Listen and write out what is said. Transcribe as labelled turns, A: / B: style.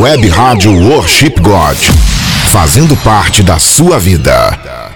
A: Web Rádio Worship God, fazendo parte da sua vida.